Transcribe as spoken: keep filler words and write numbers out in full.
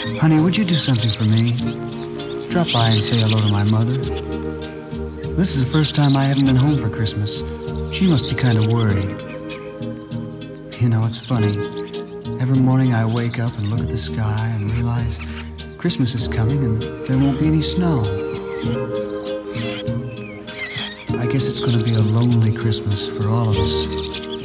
Honey, would you do something for me? Drop by and say hello to my mother. This is the first time I haven't been home for Christmas. She must be kind of worried. You know, it's funny. Every morning I wake up and look at the sky and realize Christmas is coming and there won't be any snow. I guess it's going to be a lonely Christmas for all of us.